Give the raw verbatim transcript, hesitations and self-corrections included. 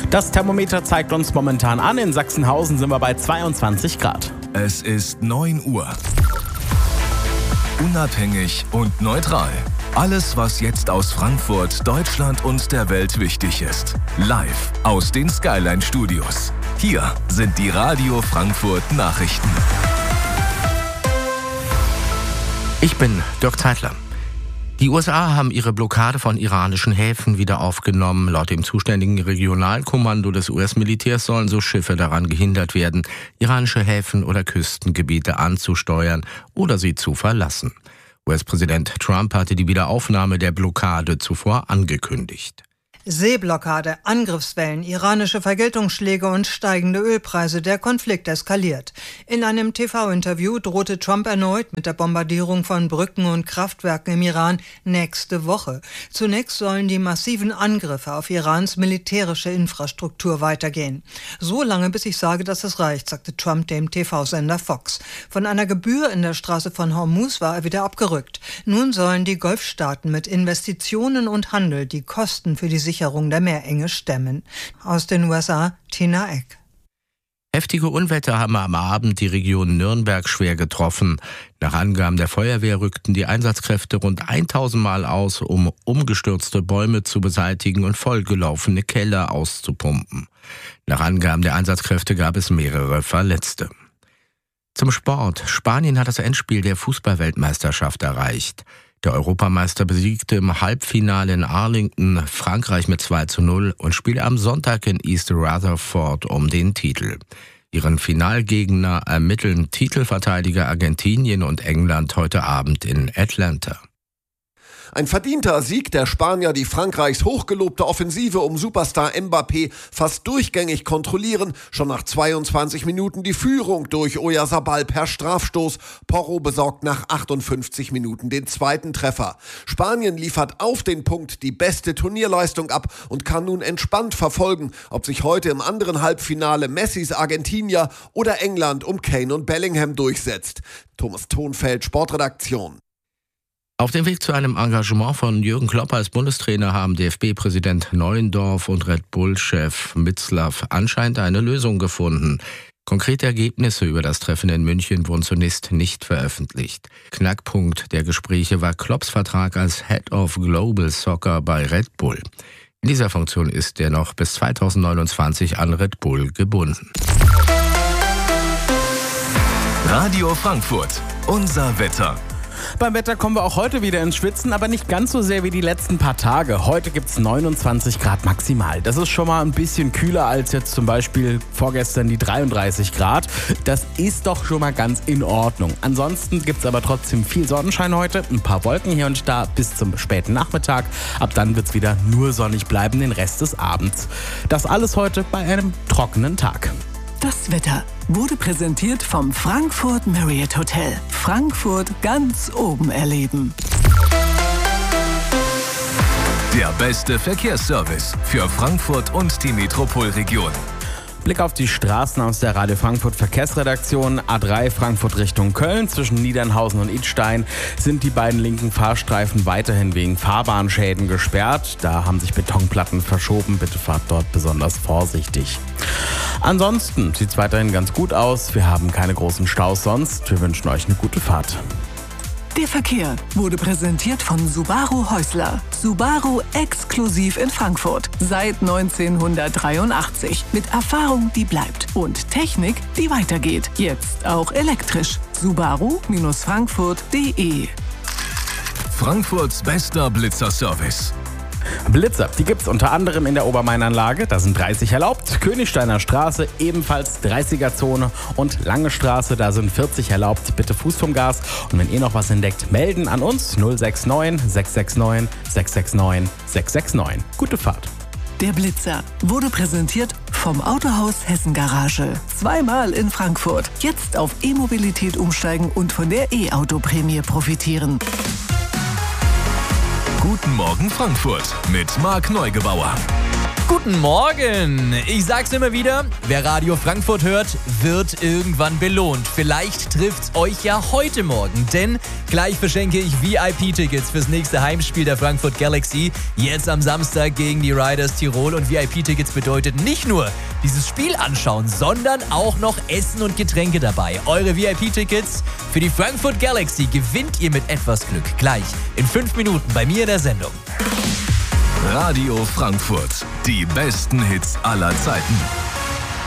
Das Thermometer zeigt uns momentan an, in Sachsenhausen sind wir bei zweiundzwanzig Grad. Es ist neun Uhr. Unabhängig und neutral. Alles, was jetzt aus Frankfurt, Deutschland und der Welt wichtig ist. Live aus den Skyline Studios. Hier sind die Radio Frankfurt Nachrichten. Ich bin Dirk Zeitler. Die U S A haben ihre Blockade von iranischen Häfen wieder aufgenommen. Laut dem zuständigen Regionalkommando des U S-Militärs sollen so Schiffe daran gehindert werden, iranische Häfen oder Küstengebiete anzusteuern oder sie zu verlassen. U S-Präsident Trump hatte die Wiederaufnahme der Blockade zuvor angekündigt. Seeblockade, Angriffswellen, iranische Vergeltungsschläge und steigende Ölpreise. Der Konflikt eskaliert. In einem T V-Interview drohte Trump erneut mit der Bombardierung von Brücken und Kraftwerken im Iran nächste Woche. Zunächst sollen die massiven Angriffe auf Irans militärische Infrastruktur weitergehen. So lange, bis ich sage, dass es reicht, sagte Trump dem T V-Sender Fox. Von einer Gebühr in der Straße von Hormuz war er wieder abgerückt. Nun sollen die Golfstaaten mit Investitionen und Handel die Kosten für die Sicherung der Meerenge stemmen. Aus den U S A, Tina Eck. Heftige Unwetter haben am Abend die Region Nürnberg schwer getroffen. Nach Angaben der Feuerwehr rückten die Einsatzkräfte rund tausend Mal aus, um umgestürzte Bäume zu beseitigen und vollgelaufene Keller auszupumpen. Nach Angaben der Einsatzkräfte gab es mehrere Verletzte. Zum Sport. Spanien hat das Endspiel der Fußball-Weltmeisterschaft erreicht. Der Europameister besiegte im Halbfinale in Arlington Frankreich mit zwei zu null und spielte am Sonntag in East Rutherford um den Titel. Ihren Finalgegner ermitteln Titelverteidiger Argentinien und England heute Abend in Atlanta. Ein verdienter Sieg der Spanier, die Frankreichs hochgelobte Offensive um Superstar Mbappé fast durchgängig kontrollieren. Schon nach zweiundzwanzig Minuten die Führung durch Oyarzabal per Strafstoß. Porro besorgt nach achtundfünfzig Minuten den zweiten Treffer. Spanien liefert auf den Punkt die beste Turnierleistung ab und kann nun entspannt verfolgen, ob sich heute im anderen Halbfinale Messis Argentinier oder England um Kane und Bellingham durchsetzt. Thomas Thonfeld, Sportredaktion. Auf dem Weg zu einem Engagement von Jürgen Klopp als Bundestrainer haben D F B-Präsident Neuendorf und Red Bull-Chef Mitzlaff anscheinend eine Lösung gefunden. Konkrete Ergebnisse über das Treffen in München wurden zunächst nicht veröffentlicht. Knackpunkt der Gespräche war Klopps Vertrag als Head of Global Soccer bei Red Bull. In dieser Funktion ist er noch bis zweitausendneunundzwanzig an Red Bull gebunden. Radio Frankfurt, unser Wetter. Beim Wetter kommen wir auch heute wieder ins Schwitzen, aber nicht ganz so sehr wie die letzten paar Tage. Heute gibt es neunundzwanzig Grad maximal. Das ist schon mal ein bisschen kühler als jetzt zum Beispiel vorgestern die dreiunddreißig Grad. Das ist doch schon mal ganz in Ordnung. Ansonsten gibt es aber trotzdem viel Sonnenschein heute, ein paar Wolken hier und da bis zum späten Nachmittag. Ab dann wird es wieder nur sonnig bleiben den Rest des Abends. Das alles heute bei einem trockenen Tag. Das Wetter wurde präsentiert vom Frankfurt Marriott Hotel. Frankfurt ganz oben erleben. Der beste Verkehrsservice für Frankfurt und die Metropolregion. Blick auf die Straßen aus der Radio Frankfurt Verkehrsredaktion. A drei Frankfurt Richtung Köln. Zwischen Niedernhausen und Idstein sind die beiden linken Fahrstreifen weiterhin wegen Fahrbahnschäden gesperrt. Da haben sich Betonplatten verschoben. Bitte fahrt dort besonders vorsichtig. Ansonsten sieht es weiterhin ganz gut aus. Wir haben keine großen Staus sonst. Wir wünschen euch eine gute Fahrt. Der Verkehr wurde präsentiert von Subaru Häusler. Subaru exklusiv in Frankfurt. Seit neunzehnhundertdreiundachtzig. Mit Erfahrung, die bleibt. Und Technik, die weitergeht. Jetzt auch elektrisch. Subaru Frankfurt punkt de. Frankfurts bester Blitzer-Service. Blitzer, die gibt's unter anderem in der Obermainanlage, da sind dreißig erlaubt, Königsteiner Straße ebenfalls dreißiger-Zone und Lange Straße, da sind vierzig erlaubt, bitte Fuß vom Gas und wenn ihr noch was entdeckt, melden an uns null sechs neun sechs sechs neun sechs sechs neun sechs sechs neun. Gute Fahrt. Der Blitzer wurde präsentiert vom Autohaus Hessen Garage. Zweimal in Frankfurt. Jetzt auf E-Mobilität umsteigen und von der E-Auto-Prämie profitieren. Guten Morgen Frankfurt mit Marc Neugebauer. Guten Guten Morgen! Ich sag's immer wieder, wer Radio Frankfurt hört, wird irgendwann belohnt. Vielleicht trifft's euch ja heute Morgen, denn gleich verschenke ich V I P-Tickets fürs nächste Heimspiel der Frankfurt Galaxy. Jetzt am Samstag gegen die Riders Tirol. Und V I P-Tickets bedeutet nicht nur dieses Spiel anschauen, sondern auch noch Essen und Getränke dabei. Eure V I P-Tickets für die Frankfurt Galaxy gewinnt ihr mit etwas Glück. Gleich in fünf Minuten bei mir in der Sendung. Radio Frankfurt. Die besten Hits aller Zeiten.